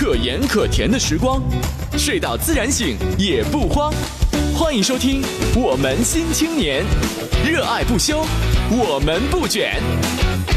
可盐可甜的时光，睡到自然醒也不慌。欢迎收听《我们新青年》，热爱不休，我们不卷。